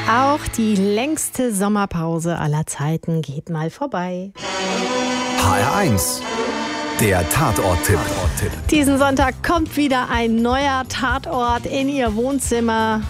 Auch die längste Sommerpause aller Zeiten geht mal vorbei. HR1, der Tatort-Tipp. Diesen Sonntag kommt wieder ein neuer Tatort in Ihr Wohnzimmer.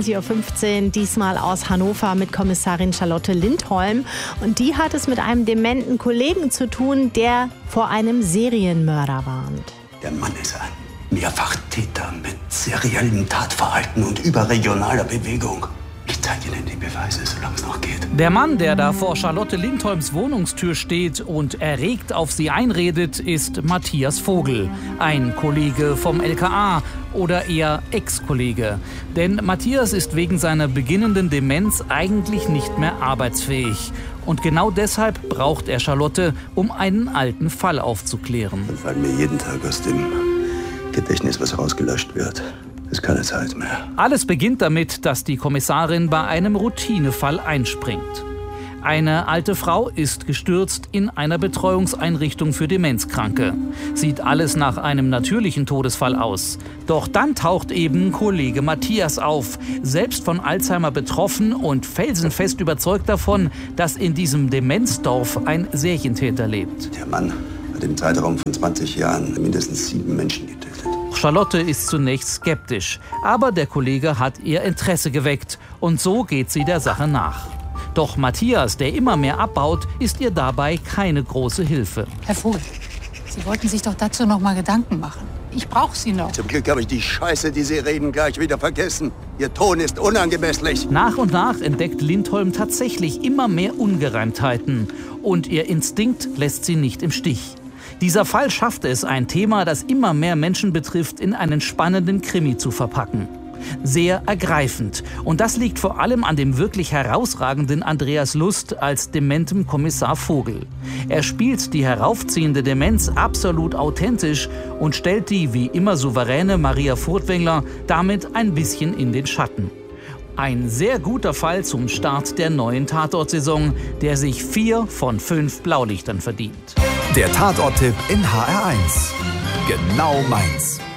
20.15 Uhr, diesmal aus Hannover mit Kommissarin Charlotte Lindholm. Und die hat es mit einem dementen Kollegen zu tun, der vor einem Serienmörder warnt. Der Mann ist ein Mehrfachtäter mit seriellem Tatverhalten und überregionaler Bewegung. Ich zeige Ihnen die Beweise, solange es noch geht. Der Mann, der da vor Charlotte Lindholms Wohnungstür steht und erregt auf sie einredet, ist Matthias Vogel. Ein Kollege vom LKA oder eher Ex-Kollege. Denn Matthias ist wegen seiner beginnenden Demenz eigentlich nicht mehr arbeitsfähig. Und genau deshalb braucht er Charlotte, um einen alten Fall aufzuklären. Dann fällt mir jeden Tag aus dem Gedächtnis, was rausgelöscht wird. Ist keine Zeit mehr. Alles beginnt damit, dass die Kommissarin bei einem Routinefall einspringt. Eine alte Frau ist gestürzt in einer Betreuungseinrichtung für Demenzkranke. Sieht alles nach einem natürlichen Todesfall aus. Doch dann taucht eben Kollege Matthias auf, selbst von Alzheimer betroffen und felsenfest überzeugt davon, dass in diesem Demenzdorf ein Serientäter lebt. Der Mann hat im Zeitraum von 20 Jahren mindestens 7 Menschen getötet. Charlotte ist zunächst skeptisch, aber der Kollege hat ihr Interesse geweckt und so geht sie der Sache nach. Doch Matthias, der immer mehr abbaut, ist ihr dabei keine große Hilfe. Herr Vogel, Sie wollten sich doch dazu noch mal Gedanken machen. Ich brauche Sie noch. Zum Glück habe ich die Scheiße, die Sie reden, gleich wieder vergessen. Ihr Ton ist unangemesslich. Nach und nach entdeckt Lindholm tatsächlich immer mehr Ungereimtheiten und ihr Instinkt lässt sie nicht im Stich. Dieser Fall schafft es, ein Thema, das immer mehr Menschen betrifft, in einen spannenden Krimi zu verpacken. Sehr ergreifend. Und das liegt vor allem an dem wirklich herausragenden Andreas Lust als dementem Kommissar Vogel. Er spielt die heraufziehende Demenz absolut authentisch und stellt die wie immer souveräne Maria Furtwängler damit ein bisschen in den Schatten. Ein sehr guter Fall zum Start der neuen Tatort-Saison, der sich 4 von 5 Blaulichtern verdient. Der Tatort-Tipp in HR1. Genau meins.